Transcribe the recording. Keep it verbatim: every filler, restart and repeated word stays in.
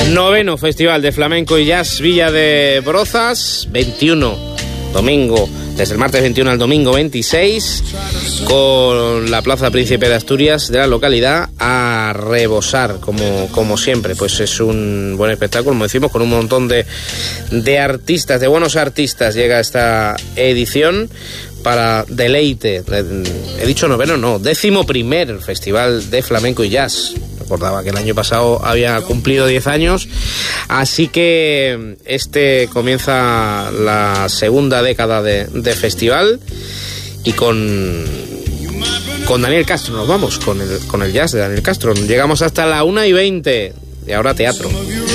Noveno Festival de Flamenco y Jazz Villa de Brozas, veintiuno, domingo, desde el martes veintiuno al domingo veintiséis, con la Plaza Príncipe de Asturias de la localidad a rebosar, como, como siempre. Pues es un buen espectáculo, como decimos, con un montón de, de artistas, de buenos artistas. Llega esta edición para deleite. He dicho noveno, no, décimo primer Festival de Flamenco y Jazz. Recordaba que el año pasado había cumplido diez años, así que este comienza la segunda década de, de festival, y con, con Daniel Castro nos vamos, con el, con el jazz de Daniel Castro. Llegamos hasta la una y veinte, y ahora teatro.